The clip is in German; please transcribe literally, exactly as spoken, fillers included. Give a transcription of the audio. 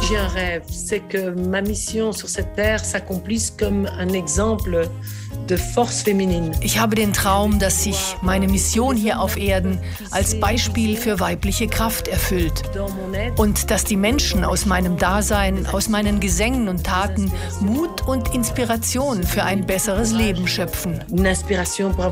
j'ai un rêve, c'est que ma mission sur cette terre s'accomplisse comme un exemple de force féminine. Ich habe den Traum, dass sich meine Mission hier auf Erden als Beispiel für weibliche Kraft erfüllt und dass die Menschen aus meinem Dasein, aus meinen Gesängen und Taten Mut und Inspiration für ein besseres Leben schöpfen. Une inspiration pour